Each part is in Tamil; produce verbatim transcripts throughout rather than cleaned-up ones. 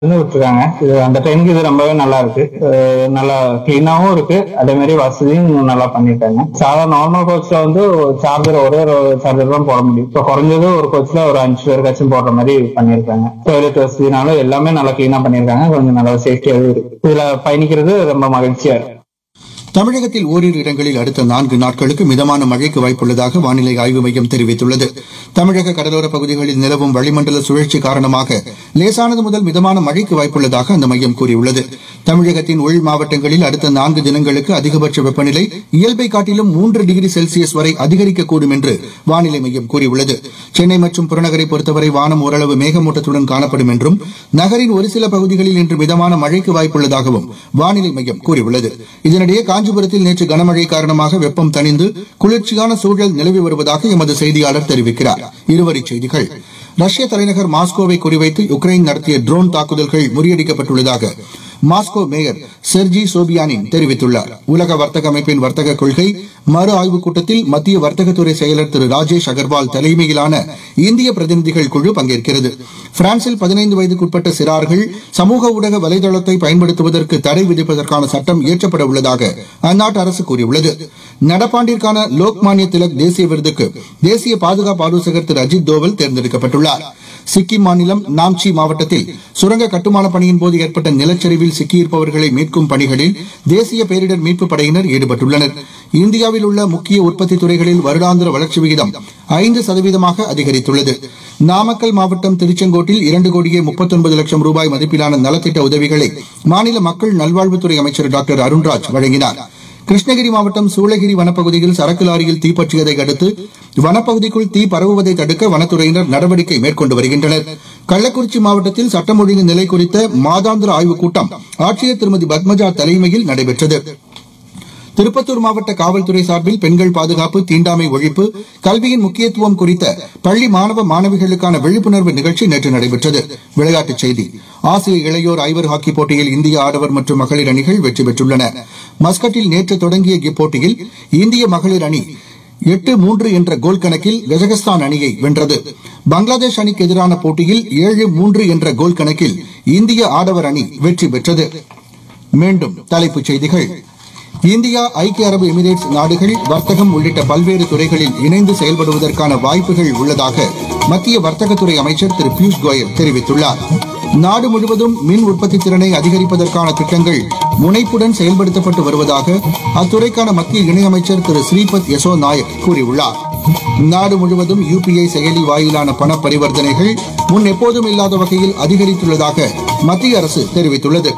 விட்டுருக்காங்க. இது அந்த டைமுக்கு இது ரொம்பவே நல்லா இருக்கு. அஹ் நல்லா கிளீனாவும் இருக்கு. அதே மாதிரி வசதியும் நல்லா பண்ணிருக்காங்க. சாதாரண நார்மல் கோச்ல வந்து சார்ஜர் ஒரே ஒரு சார்ஜர் தான் போட முடியும். இப்போ குறைஞ்சது ஒரு கோச்ல ஒரு அஞ்சு பேருக்காச்சும் போடுற மாதிரி பண்ணிருக்காங்க. டாய்லெட் வசதினால எல்லாமே நல்லா கிளீனா பண்ணிருக்காங்க. கொஞ்சம் நல்லா சேஃப்டியாகவும் இருக்கு. இதுல பயணிக்கிறது ரொம்ப மகிழ்ச்சியா இருக்கு. தமிழகத்தில் ஓரிரு இடங்களில் அடுத்த நான்கு நாட்களுக்கு மிதமான மழைக்கு வாய்ப்புள்ளதாக வானிலை ஆய்வு மையம் தெரிவித்துள்ளது. தமிழக கடலோரப் பகுதிகளில் நிலவும் வளிமண்டல சுழற்சி காரணமாக லேசானது முதல் மிதமான மழைக்கு வாய்ப்புள்ளதாக அந்த மையம் கூறியுள்ளது. தமிழகத்தின் உள் மாவட்டங்களில் அடுத்த நான்கு தினங்களுக்கு அதிகபட்ச வெப்பநிலை இயல்பை காட்டிலும் மூன்று டிகிரி செல்சியஸ் வரை அதிகரிக்கக்கூடும் என்று வானிலை மையம் கூறியுள்ளது. சென்னை மற்றும் புறநகரை பொறுத்தவரை வானம் ஓரளவு மேகமூட்டத்துடன் காணப்படும் என்றும் நகரின் ஒரு சில பகுதிகளில் இன்று மிதமான மழைக்கு வாய்ப்புள்ளதாகவும் வானிலை மையம் கூறியுள்ளது. இதனிடையே காஞ்சிபுரத்தில் நேற்று கனமழை காரணமாக வெப்பம் தணிந்து குளிர்ச்சியான சூழல் நிலவி வருவதாக எமது செய்தியாளர் தெரிவிக்கிறார். இருவரிச் செய்திகள். ரஷ்ய தலைநகர் மாஸ்கோவை குறிவைத்து யுக்ரைன் நடத்திய ட்ரோன் தாக்குதல்கள் முறியடிக்கப்பட்டுள்ளதாக மாஸ்கோ மேயர் செர்ஜி சோபியானின் தெரிவித்துள்ளார். உலக வர்த்தக அமைப்பின் வர்த்தக கொள்கை மறு ஆய்வுக் கூட்டத்தில் மத்திய வர்த்தகத்துறை செயலர் திரு ராஜேஷ் அகர்வால் தலைமையிலான இந்திய பிரதிநிதிகள் குழு பங்கேற்கிறது. பிரான்சில் பதினைந்து வயதுக்குட்பட்ட சிறார்கள் சமூக ஊடக வலைதளத்தை பயன்படுத்துவதற்கு தடை விதிப்பதற்கான சட்டம் இயற்றப்பட உள்ளதாக அந்நாட்டு அரசு கூறியுள்ளது. நடப்பாண்டிற்கான லோக்மான்ய திலக் தேசிய விருதுக்கு தேசிய பாதுகாப்பு ஆலோசகர் திரு அஜித் தோவல் தேர்ந்தெடுக்கப்பட்டுள்ளார். சிக்கிம் மாநிலம் நாம்சி மாவட்டத்தில் சுரங்க கட்டுமான பணியின் போது ஏற்பட்ட நிலச்சரிவில் சிக்கியிருப்பவர்களை மீட்கும் பணிகளில் தேசிய பேரிடர் மீட்புப் படையினர் ஈடுபட்டுள்ளனர். இந்தியாவில் உள்ள முக்கிய உற்பத்தி துறைகளில் வருடாந்திர வளர்ச்சி விகிதம் ஐந்து சதவீதமாக அதிகரித்துள்ளது. நாமக்கல் மாவட்டம் திருச்செங்கோட்டில் இரண்டு கோடியே முப்பத்தொன்பது லட்சம் ரூபாய் மதிப்பிலான நலத்திட்ட உதவிகளை மாநில மக்கள் நல்வாழ்வுத்துறை அமைச்சர் டாக்டர் அருண்ராஜ் வழங்கினார். கிருஷ்ணகிரி மாவட்டம் சூளகிரி வனப்பகுதியில் சரக்கு லாரியில் தீப்பற்றியதை அடுத்து வனப்பகுதிக்குள் தீ பரவுவதை தடுக்க வனத்துறையினர் நடவடிக்கை மேற்கொண்டு வருகின்றனர். கள்ளக்குறிச்சி மாவட்டத்தில் சட்டம் ஒழுங்கு நிலை குறித்த மாதாந்திர ஆய்வுக் கூட்டம் ஆட்சியர் திருமதி பத்மஜா தலைமையில் நடைபெற்றது. திருப்பத்தூர் மாவட்ட காவல்துறை சார்பில் பெண்கள் பாதுகாப்பு, தீண்டாமை ஒழிப்பு, கல்வியின் முக்கியத்துவம் குறித்த பள்ளி மாணவ மாணவிகளுக்கான விழிப்புணர்வு நிகழ்ச்சி நேற்று நடைபெற்றது. விளையாட்டுச் செய்தி. ஆசிய இளையோர் ஐவர் ஹாக்கி போட்டியில் இந்திய ஆடவர் மற்றும் மகளிர் அணிகள் வெற்றி பெற்றுள்ளன. மஸ்கட்டில் நேற்று தொடங்கிய இப்போட்டியில் இந்திய மகளிர் அணி எட்டு மூன்று என்ற கோல் கணக்கில் கஜகஸ்தான் அணியை வென்றது. பங்களாதேஷ் அணிக்கு எதிரான போட்டியில் ஏழு மூன்று என்ற கோல் கணக்கில் இந்திய ஆடவர் அணி வெற்றி பெற்றது. மீண்டும் தலைப்புச் செய்திகள். இந்தியா, ஐக்கிய அரபு எமிரேட்ஸ் நாடுகள் வர்த்தகம் உள்ளிட்ட பல்வேறு துறைகளில் இணைந்து செயல்படுவதற்கான வாய்ப்புகள் உள்ளதாக மத்திய வர்த்தகத்துறை அமைச்சர் திரு பியூஷ் கோயல் தெரிவித்துள்ளார். நாடு முழுவதும் மின் உற்பத்தி திறனை அதிகரிப்பதற்கான திட்டங்கள் முனைப்புடன் செயல்படுத்தப்பட்டு வருவதாக அத்துறைக்கான மத்திய இணையமைச்சர் திரு ஸ்ரீபத் யசோ நாயக் கூறியுள்ளார். நாடு முழுவதும் யுபிஐ செயலி வாயிலான பண பரிவர்த்தனைகள் முன் எப்போதும் இல்லாத வகையில் அதிகரித்துள்ளதாக மத்திய அரசு தெரிவித்துள்ளது.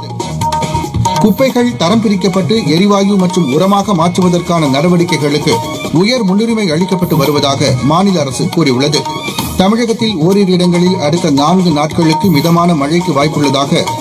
குப்பைகள் தரம் பிரிக்கப்பட்டு எரிவாயு மற்றும் உரமாக மாற்றுவதற்கான நடவடிக்கைகளுக்கு உயர் முன்னுரிமை அளிக்கப்பட்டு வருவதாக மாநில அரசு கூறியுள்ளது. தமிழகத்தில் ஓரிரு இடங்களில் அடுத்த நான்கு நாட்களுக்கு மிதமான மழைக்கு வாய்ப்புள்ளதாக